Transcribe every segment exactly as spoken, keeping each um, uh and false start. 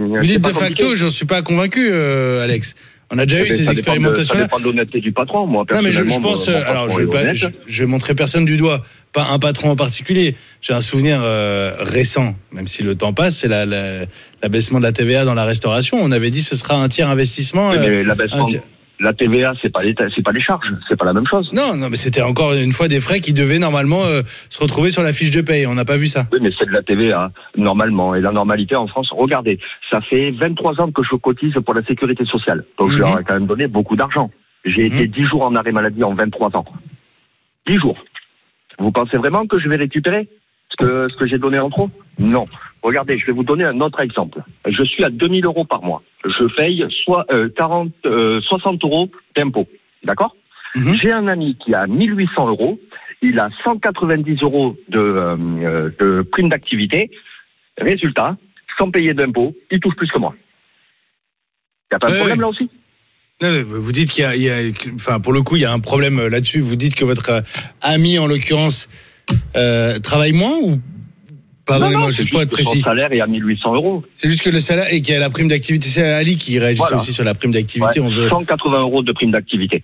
Vous dites de facto, je ne suis pas convaincu, euh, Alex. On a déjà eu ces expérimentations-là. Ça dépend de l'honnêteté du patron, moi. Non, mais je, je pense. Mon, mon alors, je vais, pas, je, je vais montrer personne du doigt, pas un patron en particulier. J'ai un souvenir euh, récent, même si le temps passe, c'est la, la, l'abaissement de la T V A dans la restauration. On avait dit que ce sera un tiers investissement. Mais euh, l'abaissement. Tiers... La T V A, c'est pas les, c'est pas les charges, c'est pas la même chose. Non, non, mais c'était encore une fois des frais qui devaient normalement euh, se retrouver sur la fiche de paye. On n'a pas vu ça. Oui, mais c'est de la T V A, normalement. Et la normalité en France, regardez, ça fait vingt-trois ans que je cotise pour la sécurité sociale. Donc, mmh. je leur ai quand même donné beaucoup d'argent. J'ai mmh. été dix jours en arrêt maladie en vingt-trois ans. dix jours. Vous pensez vraiment que je vais récupérer ce que, ce que j'ai donné en trop? Non. Regardez, je vais vous donner un autre exemple. Je suis à deux mille euros par mois. Je paye soit euh, quarante, euh, soixante euros d'impôts. D'accord? Mmh. J'ai un ami qui a mille huit cents euros. Il a cent quatre-vingt-dix euros de, euh, de prime d'activité. Résultat, sans payer d'impôts, il touche plus que moi. Il n'y a pas de ouais, problème ouais. là aussi? Vous dites qu'il y a, il y a, enfin, pour le coup, il y a un problème là-dessus. Vous dites que votre ami, en l'occurrence, euh, travaille moins ou? Pardonnez-moi, non, non, je ne peux pas être précis. Son salaire est à mille huit cents euros. C'est juste que le salaire et qu'il y a la prime d'activité. C'est Ali qui réagissait voilà. aussi sur la prime d'activité. Ouais, on veut... cent quatre-vingts euros de prime d'activité.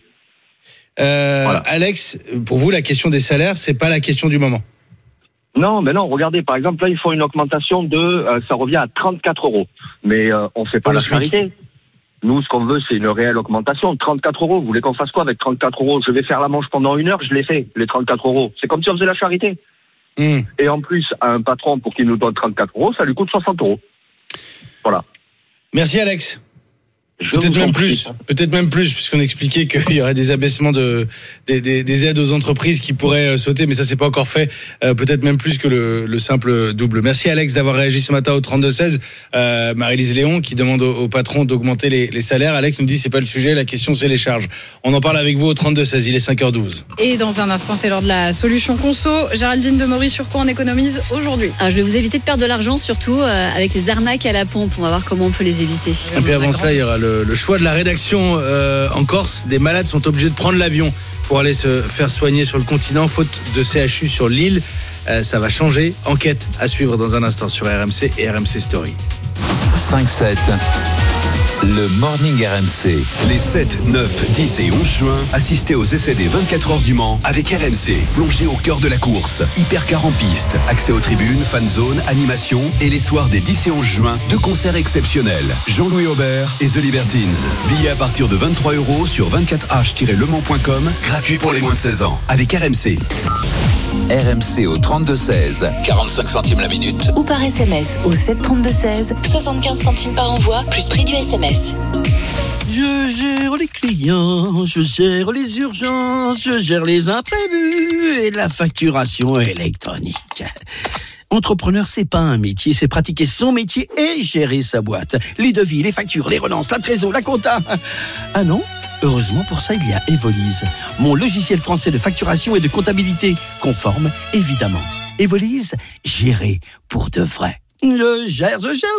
Euh, voilà. Alex, pour vous, la question des salaires, c'est pas la question du moment. Non, mais non, regardez, par exemple, là, il faut une augmentation de, euh, ça revient à trente-quatre euros. Mais euh, on fait pas la charité. Nous, ce qu'on veut, c'est une réelle augmentation. trente-quatre euros, vous voulez qu'on fasse quoi avec trente-quatre euros? Je vais faire la manche pendant une heure, je l'ai fait, les trente-quatre euros. C'est comme si on faisait la charité. Mmh. Et en plus, à un patron, pour qu'il nous donne trente-quatre euros, ça lui coûte soixante euros. Voilà. Merci Alex. Je peut-être même plus, peut-être même plus, puisqu'on expliquait qu'il y aurait des abaissements de des, des, des aides aux entreprises qui pourraient sauter, mais ça c'est pas encore fait. Euh, peut-être même plus que le, le simple double. Merci Alex d'avoir réagi ce matin au trente-deux seize. Euh, Marie-Lise Léon qui demande au, au patron d'augmenter les, les salaires. Alex nous dit c'est pas le sujet, la question c'est les charges. On en parle avec vous au trente-deux seize. Il est cinq heures douze. Et dans un instant c'est l'heure de la solution conso. Géraldine de Maury, sur quoi on économise aujourd'hui? Ah, je vais vous éviter de perdre de l'argent, surtout euh, avec les arnaques à la pompe. On va voir comment on peut les éviter. Et puis avant cela, il y aura le Le, le choix de la rédaction euh, en Corse. Des malades sont obligés de prendre l'avion pour aller se faire soigner sur le continent, faute de C H U sur l'île. Euh, ça va changer. Enquête à suivre dans un instant sur R M C et R M C Story. cinq sept, le Morning R M C. Les sept, neuf, dix et onze juin, assistez aux essais des vingt-quatre heures du Mans avec R M C. Plongez au cœur de la course. Hypercar en piste, accès aux tribunes, fan zone, animation et les soirs des dix et onze juin, deux concerts exceptionnels. Jean-Louis Aubert et The Libertines. Billets à partir de vingt-trois euros sur vingt-quatre h tiret le mans point com, gratuit pour les moins de seize ans. Avec R M C. R M C au trente-deux seize, quarante-cinq centimes la minute. Ou par S M S au sept trente-deux seize, soixante-quinze centimes par envoi, plus prix du S M S. Je gère les clients, je gère les urgences, je gère les imprévus et la facturation électronique. Entrepreneur, c'est pas un métier, c'est pratiquer son métier et gérer sa boîte. Les devis, les factures, les relances, la trésor, la compta. Ah non ? Heureusement, pour ça, il y a Evolise, mon logiciel français de facturation et de comptabilité, conforme, évidemment. Evolise, gérer pour de vrai. Je gère, je gère,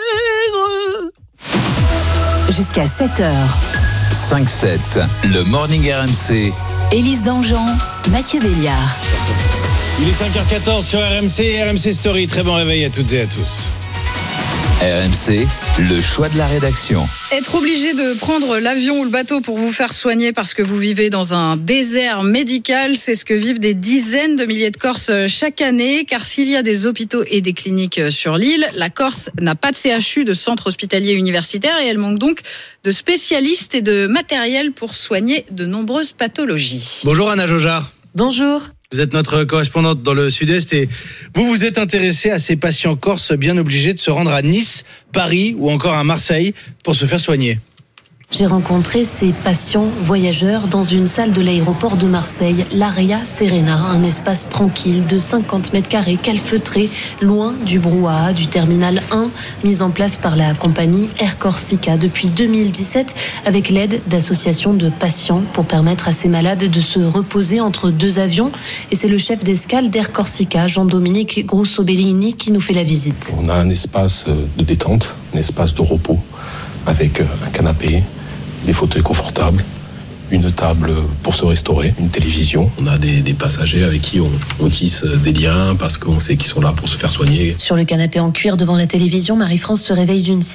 je gère. Jusqu'à sept heures. cinq sept, le Morning R M C. Élise Dangean, Mathieu Béliard. Il est cinq heures quatorze sur R M C et R M C Story. Très bon réveil à toutes et à tous. R M C, le choix de la rédaction. Être obligé de prendre l'avion ou le bateau pour vous faire soigner parce que vous vivez dans un désert médical, c'est ce que vivent des dizaines de milliers de Corses chaque année. Car s'il y a des hôpitaux et des cliniques sur l'île, la Corse n'a pas de C H U, de centre hospitalier universitaire, et elle manque donc de spécialistes et de matériel pour soigner de nombreuses pathologies. Bonjour Anna Jaugeard. Bonjour. Vous êtes notre correspondante dans le Sud-Est et vous vous êtes intéressée à ces patients corses bien obligés de se rendre à Nice, Paris ou encore à Marseille pour se faire soigner. J'ai rencontré ces patients voyageurs dans une salle de l'aéroport de Marseille, l'Aria Serena, un espace tranquille de cinquante mètres carrés, calfeutré, loin du brouhaha du terminal un, mis en place par la compagnie Air Corsica depuis deux mille dix-sept, avec l'aide d'associations de patients pour permettre à ces malades de se reposer entre deux avions. Et c'est le chef d'escale d'Air Corsica, Jean-Dominique Grosso-Bellini, qui nous fait la visite. On a un espace de détente, un espace de repos, avec un canapé, des fauteuils confortables, une table pour se restaurer, une télévision. On a des, des passagers avec qui on, on tisse des liens parce qu'on sait qu'ils sont là pour se faire soigner. Sur le canapé en cuir devant la télévision, Marie-France se réveille d'une